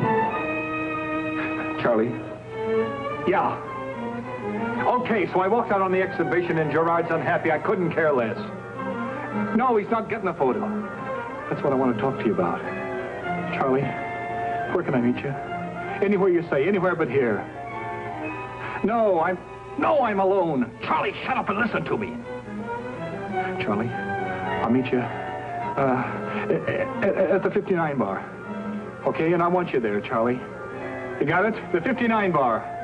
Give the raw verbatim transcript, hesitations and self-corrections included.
Charlie? Yeah. Okay, so I walked out on the exhibition and Gerard's unhappy. I couldn't care less. No, he's not getting a photo. That's what I want to talk to you about. Charlie, where can I meet you? Anywhere you say, anywhere but here. No, I'm... No, I'm alone. Charlie, shut up and listen to me. Charlie, I'll meet you uh, at, at the fifty-nine bar. Okay, and I want you there, Charlie. You got it? The fifty-nine bar.